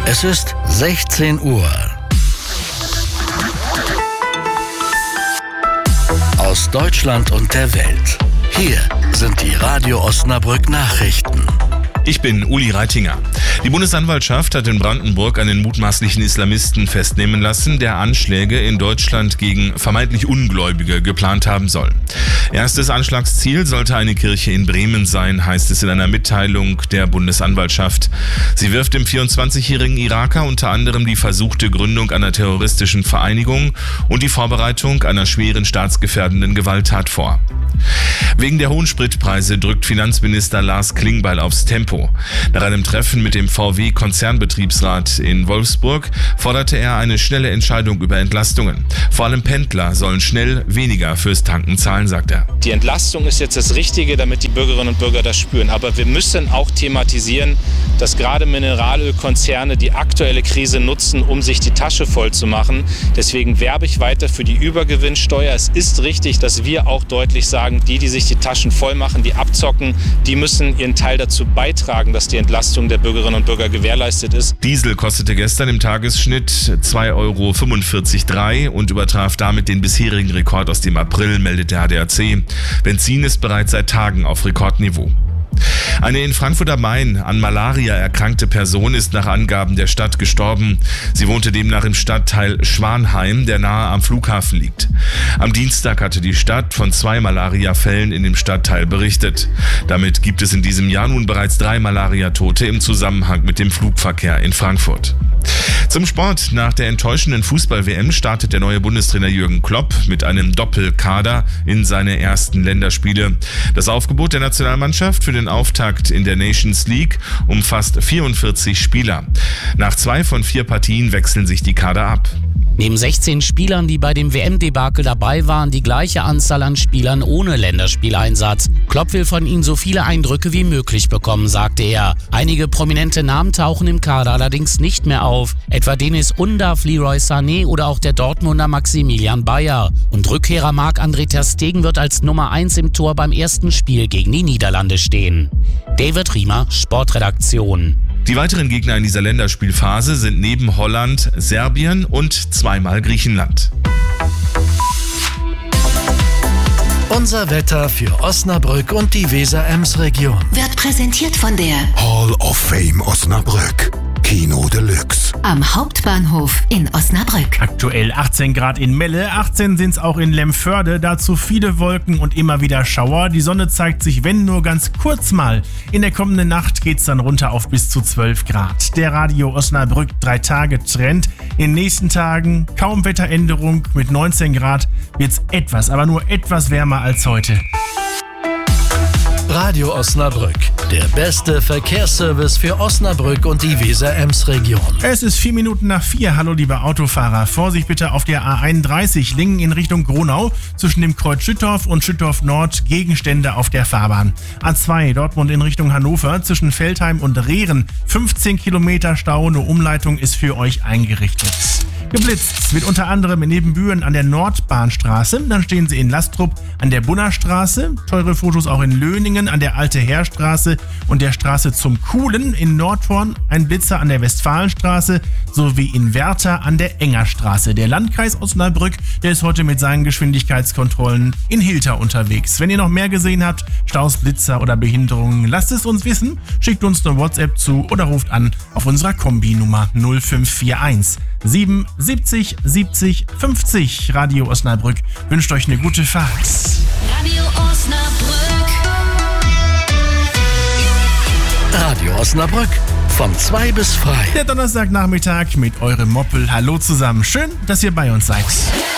Es ist 16 Uhr. Aus Deutschland und der Welt. Hier sind die Radio Osnabrück Nachrichten. Ich bin Uli Reitinger. Die Bundesanwaltschaft hat in Brandenburg einen mutmaßlichen Islamisten festnehmen lassen, der Anschläge in Deutschland gegen vermeintlich Ungläubige geplant haben soll. Erstes Anschlagsziel sollte eine Kirche in Bremen sein, heißt es in einer Mitteilung der Bundesanwaltschaft. Sie wirft dem 24-jährigen Iraker unter anderem die versuchte Gründung einer terroristischen Vereinigung und die Vorbereitung einer schweren staatsgefährdenden Gewalttat vor. Wegen der hohen Spritpreise drückt Finanzminister Lars Klingbeil aufs Tempo. Nach einem Treffen mit dem VW-Konzernbetriebsrat in Wolfsburg forderte er eine schnelle Entscheidung über Entlastungen. Vor allem Pendler sollen schnell weniger fürs Tanken zahlen, sagt er. Die Entlastung ist jetzt das Richtige, damit die Bürgerinnen und Bürger das spüren. Aber wir müssen auch thematisieren, dass gerade Mineralölkonzerne die aktuelle Krise nutzen, um sich die Tasche voll zu machen. Deswegen werbe ich weiter für die Übergewinnsteuer. Es ist richtig, dass wir auch deutlich sagen, die sich die Taschen voll machen, die abzocken, die müssen ihren Teil dazu beitragen, dass die Entlastung der Bürgerinnen und Bürger gewährleistet ist. Diesel kostete gestern im Tagesschnitt 2,45 € und übertraf damit den bisherigen Rekord aus dem April, meldet der ADAC. Benzin ist bereits seit Tagen auf Rekordniveau. Eine in Frankfurt am Main an Malaria erkrankte Person ist nach Angaben der Stadt gestorben. Sie wohnte demnach im Stadtteil Schwanheim, der nahe am Flughafen liegt. Am Dienstag hatte die Stadt von 2 Malariafällen in dem Stadtteil berichtet. Damit gibt es in diesem Jahr nun bereits 3 Malariatote im Zusammenhang mit dem Flugverkehr in Frankfurt. Zum Sport. Nach der enttäuschenden Fußball-WM startet der neue Bundestrainer Jürgen Klopp mit einem Doppelkader in seine ersten Länderspiele. Das Aufgebot der Nationalmannschaft für den Auftakt in der Nations League umfasst 44 Spieler. Nach 2 von 4 Partien wechseln sich die Kader ab. Neben 16 Spielern, die bei dem WM-Debakel dabei waren, die gleiche Anzahl an Spielern ohne Länderspieleinsatz. Klopp will von ihnen so viele Eindrücke wie möglich bekommen, sagte er. Einige prominente Namen tauchen im Kader allerdings nicht mehr auf. Etwa Deniz Undav, Leroy Sané oder auch der Dortmunder Maximilian Bayer. Und Rückkehrer Marc-André ter Stegen wird als Nummer 1 im Tor beim ersten Spiel gegen die Niederlande stehen. David Riemer, Sportredaktion. Die weiteren Gegner in dieser Länderspielphase sind neben Holland Serbien und zweimal Griechenland. Unser Wetter für Osnabrück und die Weser-Ems-Region Wird präsentiert von der Hall of Fame Osnabrück. Kino Deluxe. am Hauptbahnhof in Osnabrück. Aktuell 18 Grad in Melle, 18 sind es auch in Lemförde, dazu viele Wolken und immer wieder Schauer. Die Sonne zeigt sich, wenn nur ganz kurz mal. In der kommenden Nacht geht's dann runter auf bis zu 12 Grad. Der Radio Osnabrück 3-Tage-Trend. In den nächsten Tagen kaum Wetteränderung, mit 19 Grad wird's etwas, aber nur etwas wärmer als heute. Radio Osnabrück, der beste Verkehrsservice für Osnabrück und die Weser-Ems-Region. Es ist 4 Minuten nach 4. Hallo liebe Autofahrer. Vorsicht bitte auf der A31 Lingen in Richtung Gronau. Zwischen dem Kreuz Schüttorf und Schüttorf Nord Gegenstände auf der Fahrbahn. A2 Dortmund in Richtung Hannover zwischen Veltheim und Rehren. 15 Kilometer Stau, eine Umleitung ist für euch eingerichtet. Geblitzt wird unter anderem in Nebenbüren an der Nordbahnstraße. Dann stehen sie in Lastrup an der Bunnerstraße. Teure Fotos auch in Löningen an der Alte Heerstraße und der Straße zum Kuhlen. In Nordhorn ein Blitzer an der Westfalenstraße sowie in Werther an der Engerstraße. Der Landkreis Osnabrück, der ist heute mit seinen Geschwindigkeitskontrollen in Hilter unterwegs. Wenn ihr noch mehr gesehen habt, Staus, Blitzer oder Behinderungen, lasst es uns wissen. Schickt uns eine WhatsApp zu oder ruft an auf unserer Kombi-Nummer 0541 77 70 50. Radio Osnabrück wünscht euch eine gute Fahrt. Radio Osnabrück. Radio Osnabrück, von 2 bis frei. Der Donnerstagnachmittag mit eurem Moppel. Hallo zusammen. Schön, dass ihr bei uns seid.